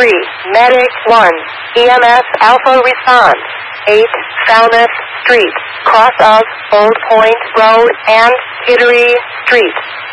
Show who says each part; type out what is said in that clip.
Speaker 1: Medic 1, EMS Alpha response. 8 Falmouth Street, cross of Old Point Road and Kittery Street.